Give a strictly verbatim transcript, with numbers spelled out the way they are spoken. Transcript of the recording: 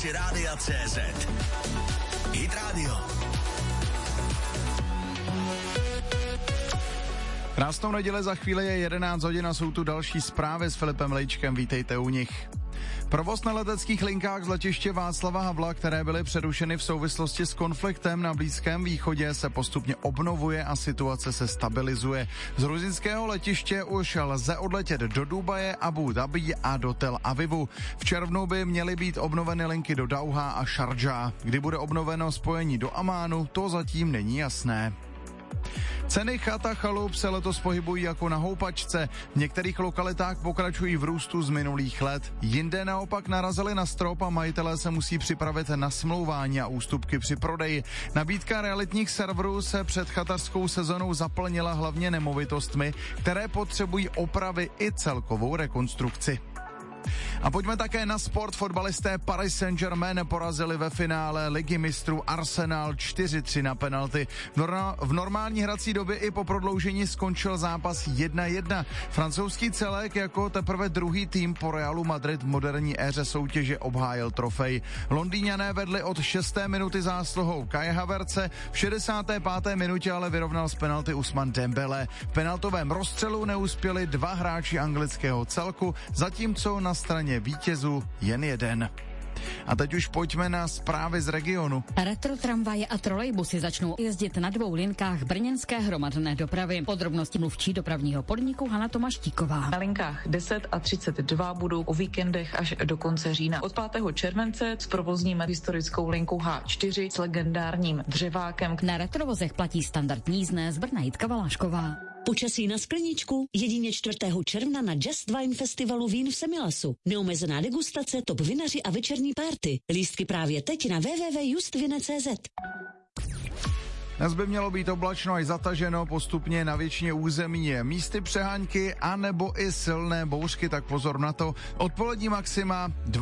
aplikaci Rádia C Z. Hit Radio. Krásnou neděli, za chvíli je jedenáct hodin a jsou tu další zprávy s Filipem Lejčkem, vítejte u nich. Provoz na leteckých linkách z letiště Václava Havla, které byly přerušeny v souvislosti s konfliktem na Blízkém východě, se postupně obnovuje a situace se stabilizuje. Z gruzínského letiště už lze odletět do Dubaje, Abu Dhabi a do Tel Avivu. V červnu by měly být obnoveny linky do Dauha a Šardžá. Kdy bude obnoveno spojení do Amánu, to zatím není jasné. Ceny chat a chalup se letos pohybují jako na houpačce. V některých lokalitách pokračují v růstu z minulých let. Jinde naopak narazili na strop a majitelé se musí připravit na smlouvání a ústupky při prodeji. Nabídka realitních serverů se před chatařskou sezonou zaplnila hlavně nemovitostmi, které potřebují opravy i celkovou rekonstrukci. A pojďme také na sport. Fotbalisté Paris Saint-Germain porazili ve finále Ligy mistrů Arsenal čtyři tři na penalty. V normální hrací době i po prodloužení skončil zápas jedna jedna. Francouzský celek jako teprve druhý tým po Realu Madrid v moderní éře soutěže obhájil trofej. Londýňané vedli od šesté minuty zásluhou Kaje Havertze, v šedesáté páté minutě ale vyrovnal z penalty Ousmane Dembélé. V penaltovém rozstřelu neuspěli dva hráči anglického celku, zatímco na straně vítězů jen jeden. A teď už pojďme na zprávy z regionu. Retro tramvaje a trolejbusy začnou jezdit na dvou linkách brněnské hromadné dopravy. Podrobnosti mluvčí dopravního podniku Hana Tomaštíková. Na linkách deset a třicet dva budou o víkendech až do konce října. Od pátého července zprovozníme historickou linku H čtyři s legendárním dřevákem. Na retrovozech platí standardní jízdné z Brna Jitka Valášková. Počasí na skleničku jedině čtvrtého června na Just Wine Festivalu vín v Semilasu. Neomezená degustace, top vinaři a večerní párty. Lístky právě teď na w w w tečka just vine tečka c z. Dnes by mělo být oblačno až zataženo, postupně na většině území je místy přehánky a nebo i silné bouřky, tak pozor na to. Odpolední maxima